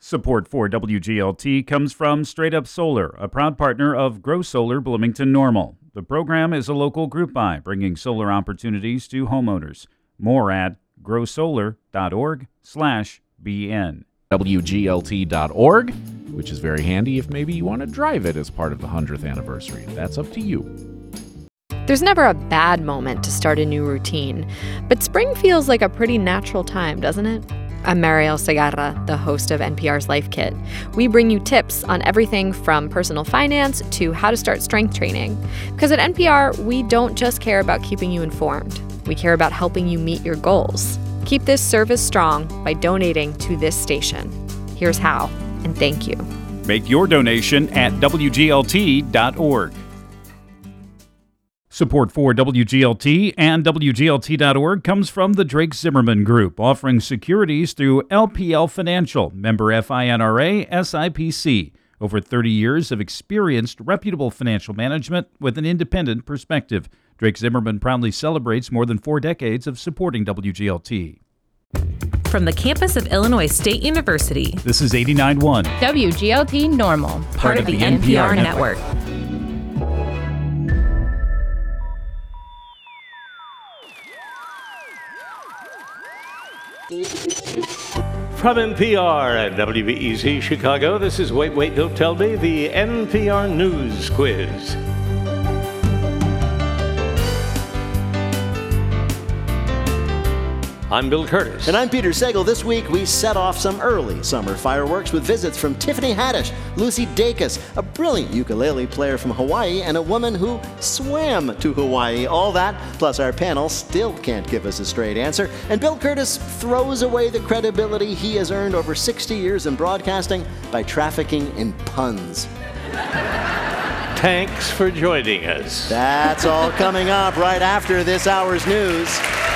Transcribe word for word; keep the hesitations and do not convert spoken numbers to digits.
Support for W G L T comes from Straight Up Solar, a proud partner of Grow Solar Bloomington Normal. The program is a local group buy, bringing solar opportunities to homeowners. More at growsolar.org slash BN. W G L T dot org, which is very handy if maybe you want to drive it as part of the one hundredth anniversary. That's up to you. There's never a bad moment to start a new routine, but spring feels like a pretty natural time, doesn't it? I'm Mariel Segarra, the host of N P R's Life Kit. We bring you tips on everything from personal finance to how to start strength training. Because at N P R, we don't just care about keeping you informed. We care about helping you meet your goals. Keep this service strong by donating to this station. Here's how, and thank you. Make your donation at W G L T dot org. Support for W G L T and W G L T dot org comes from the Drake Zimmerman Group, offering securities through L P L Financial, member F I N R A, S I P C. Over thirty years of experienced, reputable financial management with an independent perspective. Drake Zimmerman proudly celebrates more than four decades of supporting W G L T. From the campus of Illinois State University, this is eighty-nine point one W G L T Normal, part, part of, of the, the N P R, N P R network. network. From N P R and W B E Z Chicago, this is Wait, Wait, Don't Tell Me, the N P R News Quiz. I'm Bill Curtis. And I'm Peter Sagal. This week, we set off some early summer fireworks with visits from Tiffany Haddish, Lucy Dacus, a brilliant ukulele player from Hawaii, and a woman who swam to Hawaii. All that, plus our panel still can't give us a straight answer. And Bill Curtis throws away the credibility he has earned over sixty years in broadcasting by trafficking in puns. Thanks for joining us. That's all coming up right after this hour's news.